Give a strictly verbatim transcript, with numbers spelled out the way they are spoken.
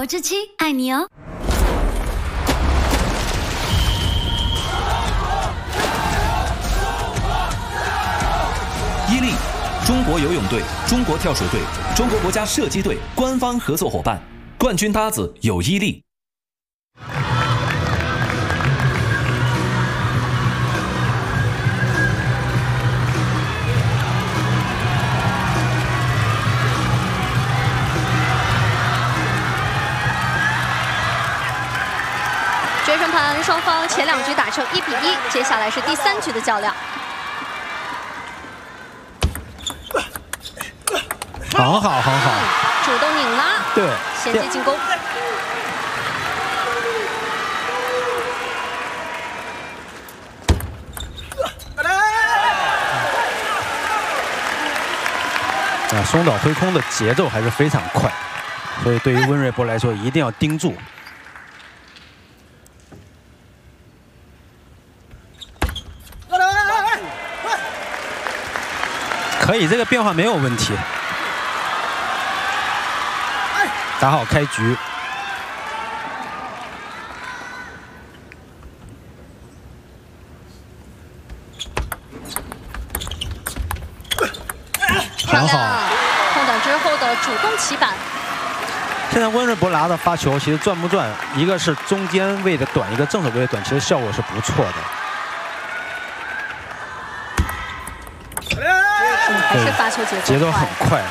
佛之妻爱你哦。 伊利，中国游泳队、中国跳水队、中国国家射击队官方合作伙伴，冠军搭子有伊利。 决胜盘双方前两局打成一比一，接下来是第三局的较量。 很好，很好， 主动拧拉， 对， 衔接进攻。 啊，松岛挥空的节奏还是非常快，所以对于温瑞波来说，一定要盯住。可以，这个变化没有问题。打好开局。很好。 空档之后的主动起板。 现在温瑞博拿的发球，其实转不转，一个是中间位的短，一个正手位的短，其实效果是不错的。 还是发球节奏节奏很快。